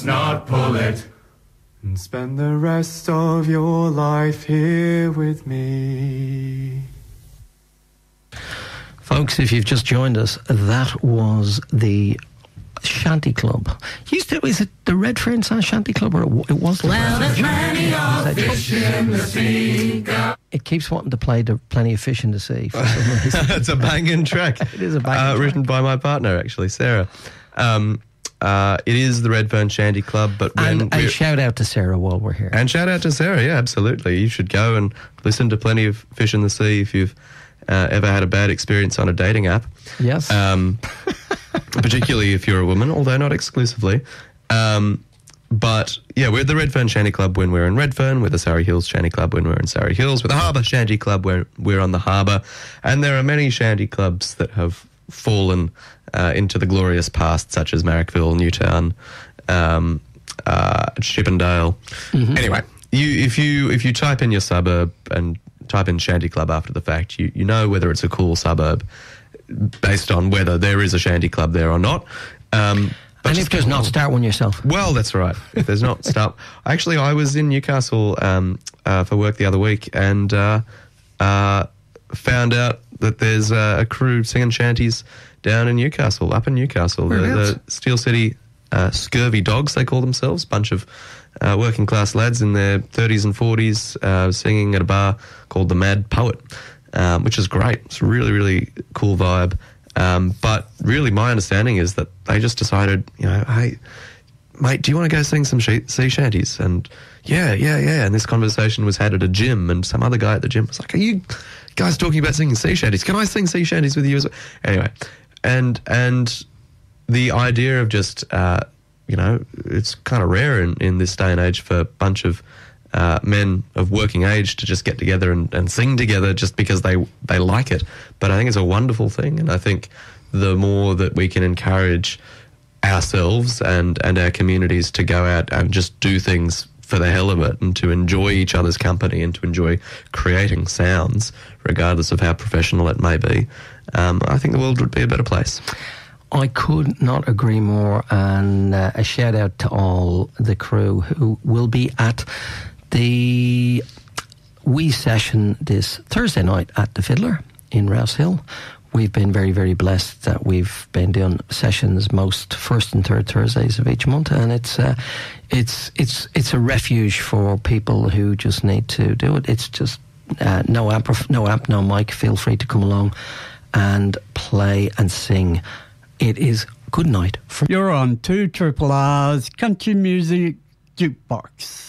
must not pull it. And spend the rest of your life here with me. Folks, if you've just joined us, that was the Shanty Club. Is it the Redfern Shanty Club, or it was the Well, there's plenty of fish in the sea. It keeps wanting to play the Plenty of Fish in the Sea for some reason. It's a banging track. It is a banging track. Written by my partner, actually, Sarah. It is the Redfern Shanty Club, but and shout out to Sarah while we're here. And shout out to Sarah, yeah, absolutely. You should go and listen to Plenty of Fish in the Sea if you've ever had a bad experience on a dating app. Yes. Particularly if you're a woman, although not exclusively. But, yeah, we're the Redfern Shanty Club when we're in Redfern. We're the Surrey Hills Shanty Club when we're in Surrey Hills. We're the Harbour Shanty Club when we're on the harbour. And there are many shanty clubs that have fallen into the glorious past, such as Marrickville, Newtown, Chippendale. Mm-hmm. Anyway, if you type in your suburb and type in Shanty Club after the fact, you know whether it's a cool suburb based on whether there is a shanty club there or not. And if there's not, start one yourself. Well, that's right. If there's not, start. Actually, I was in Newcastle for work the other week and found out that there's a crew singing shanties down in Newcastle, up in Newcastle. The Steel City Scurvy Dogs, they call themselves. Bunch of working class lads in their 30s and 40s singing at a bar called The Mad Poet, which is great. It's a really, really cool vibe. But really my understanding is that they just decided, hey, mate, do you want to go sing some sea shanties? And yeah. And this conversation was had at a gym, and some other guy at the gym was like, are you guys talking about singing sea shanties? Can I sing sea shanties with you as well? Anyway, and the idea of just, it's kind of rare in this day and age for a bunch of men of working age to just get together and sing together just because they like it. But I think it's a wonderful thing, and I think the more that we can encourage ourselves and our communities to go out and just do things for the hell of it and to enjoy each other's company and to enjoy creating sounds, regardless of how professional it may be, I think the world would be a better place. I could not agree more, and a shout out to all the crew who will be at the wee session this Thursday night at the Fiddler in Rouse Hill. We've been very, very blessed that we've been doing sessions most first and third Thursdays of each month, and it's a refuge for people who just need to do it. It's just no amp, no mic. Feel free to come along and play and sing. It is good night. You're on 2RRR's Country Music Jukebox.